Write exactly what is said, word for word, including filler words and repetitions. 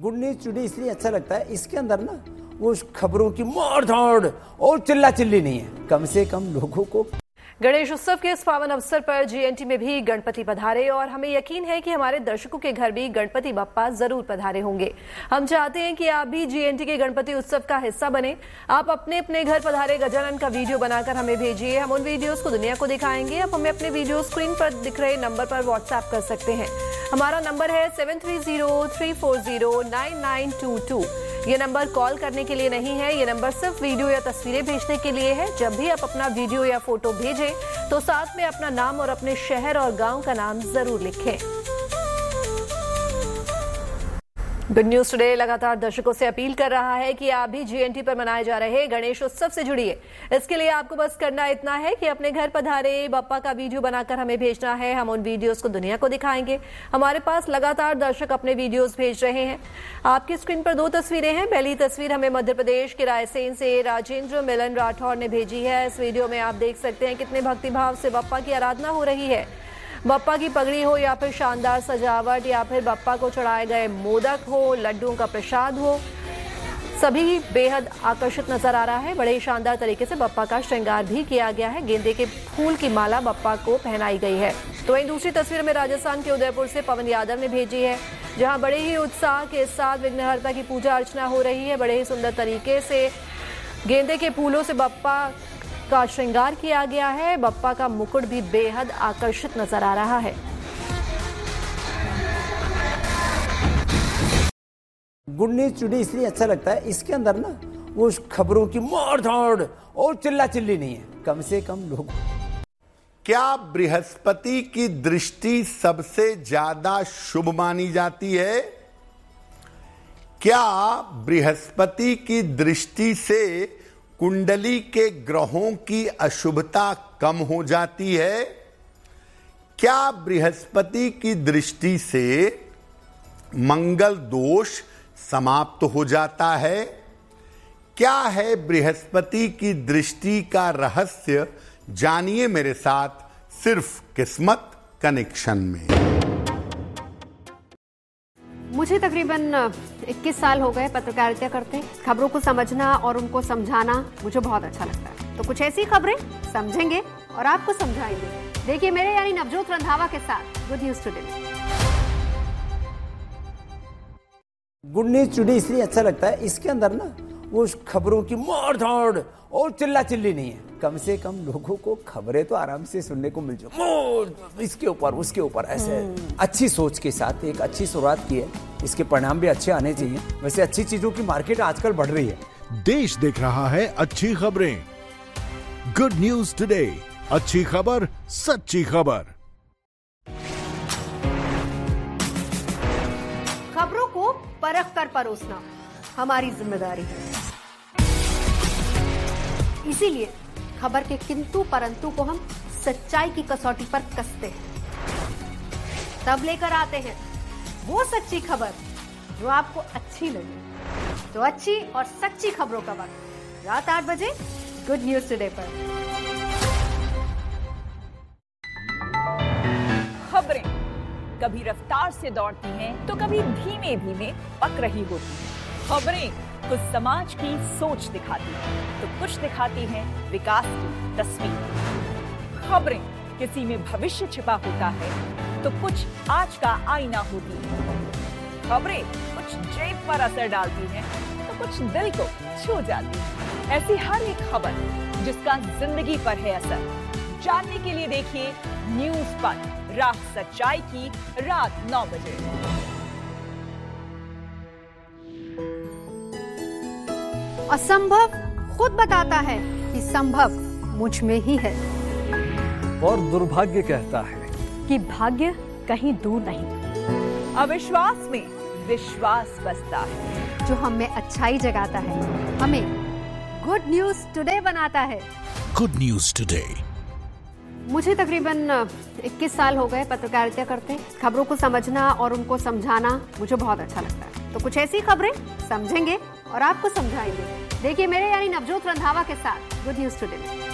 Good news today इसलिए अच्छा लगता है, इसके अंदर ना वो खबरों की मार धाड़ और चिल्ला चिल्ली नहीं है, कम से कम लोगों को। गणेश उत्सव के इस पावन अवसर पर जीएनटी में भी गणपति पधारे और हमें यकीन है कि हमारे दर्शकों के घर भी गणपति बप्पा जरूर पधारे होंगे। हम चाहते हैं कि आप भी जीएनटी के गणपति उत्सव का हिस्सा बने। आप अपने अपने घर पधारे गजानन का वीडियो बनाकर हमें भेजिए, हम उन वीडियोस को दुनिया को दिखाएंगे। आप हमें अपने वीडियो स्क्रीन पर दिख रहे नंबर पर व्हाट्सएप कर सकते हैं। हमारा नंबर है seven three zero three four zero nine nine to to. ये नंबर कॉल करने के लिए नहीं है, ये नंबर सिर्फ वीडियो या तस्वीरें भेजने के लिए है। जब भी आप अपना वीडियो या फोटो भेजें तो साथ में अपना नाम और अपने शहर और गांव का नाम जरूर लिखें। गुड न्यूज टुडे लगातार दर्शकों से अपील कर रहा है कि आप भी जीएनटी पर मनाए जा रहे गणेश उत्सव से जुड़िए। इसके लिए आपको बस करना इतना है कि अपने घर पधारे बप्पा का वीडियो बनाकर हमें भेजना है, हम उन वीडियोस को दुनिया को दिखाएंगे। हमारे पास लगातार दर्शक अपने वीडियोस भेज रहे हैं। आपकी स्क्रीन पर दो तस्वीरें हैं। पहली तस्वीर हमें मध्य प्रदेश के रायसेन से राजेंद्र मिलन राठौर ने भेजी है। इस वीडियो में आप देख सकते हैं कितने भक्तिभाव से बप्पा की आराधना हो रही है। बप्पा की पगड़ी हो या फिर शानदार सजावट या फिर बप्पा को चढ़ाए गए मोदक हो, लड्डुओं का प्रसाद हो, सभी बेहद आकर्षित नजर आ रहा है। बड़े ही शानदार तरीके से बप्पा का श्रृंगार भी किया गया है। गेंदे के फूल की माला बप्पा को पहनाई गई है। तो वहीं दूसरी तस्वीर में राजस्थान के उदयपुर से पवन यादव ने भेजी है, जहां बड़े ही उत्साह के साथ विघ्नहर्ता की पूजा अर्चना हो रही है। बड़े ही सुंदर तरीके से गेंदे के फूलों से बप्पा का श्रृंगार किया गया है। बप्पा का मुकुट भी बेहद आकर्षित नजर आ रहा है। गुड न्यूज टुडे इसलिए अच्छा लगता है, इसके अंदर ना वो खबरों की मार धाड़ और चिल्ला चिल्ली नहीं है, कम से कम लोग। क्या बृहस्पति की दृष्टि सबसे ज्यादा शुभ मानी जाती है? क्या बृहस्पति की दृष्टि से कुंडली के ग्रहों की अशुभता कम हो जाती है? क्या बृहस्पति की दृष्टि से मंगल दोष समाप्त हो जाता है? क्या है बृहस्पति की दृष्टि का रहस्य? जानिए मेरे साथ सिर्फ किस्मत कनेक्शन में। मुझे तकरीबन इक्कीस साल हो गए पत्रकारिता करते। खबरों को समझना और उनको समझाना मुझे बहुत अच्छा लगता है। तो कुछ ऐसी खबरें समझेंगे और आपको समझाएंगे। देखिए मेरे यानी नवजोत रंधावा के साथ good news today. Good news today इसलिए अच्छा लगता है, इसके अंदर ना वो खबरों की मार धाड़ और चिल्ला चिल्ली नहीं है, कम से कम लोगों को खबरें तो आराम से सुनने को मिल जाए। इसके ऊपर उसके ऊपर ऐसे अच्छी सोच के साथ एक अच्छी शुरुआत की है, इसके परिणाम भी अच्छे आने चाहिए। वैसे अच्छी चीजों की मार्केट आजकल बढ़ रही है। देश देख रहा है अच्छी खबरें। गुड न्यूज टुडे, अच्छी खबर सच्ची खबर। खबरों को परख कर परोसना हमारी जिम्मेदारी है। इसीलिए खबर के किंतु परंतु को हम सच्चाई की कसौटी पर कसते हैं, तब लेकर आते हैं वो सच्ची खबर जो आपको अच्छी लगे। तो अच्छी और सच्ची खबरों का वक्त रात आठ बजे गुड न्यूज टुडे पर। खबरें कभी रफ्तार से दौड़ती हैं तो कभी धीमे धीमे पक रही होती हैं। खबरें कुछ समाज की सोच दिखाती हैं तो कुछ दिखाती हैं विकास की तस्वीर। खबरें किसी में भविष्य छिपा होता है तो कुछ आज का आईना होती है। खबरें कुछ जेब पर असर डालती हैं तो कुछ दिल को छू जाती है। ऐसी हर एक खबर जिसका जिंदगी पर है असर, जानने के लिए देखिए न्यूज पर राह सच्चाई की रात नौ बजे। असंभव खुद बताता है कि संभव मुझ में ही है, और दुर्भाग्य कहता है कि भाग्य कहीं दूर नहीं। अविश्वास में विश्वास बसता है, जो हमें अच्छाई जगाता है, हमें गुड न्यूज टुडे बनाता है। Good news today. मुझे तकरीबन इक्कीस साल हो गए पत्रकारिता करते। खबरों को समझना और उनको समझाना मुझे बहुत अच्छा लगता है। तो कुछ ऐसी खबरें समझेंगे और आपको समझाएंगे। देखिए मेरे यानी नवजोत रंधावा के साथ गुड न्यूज टुडे।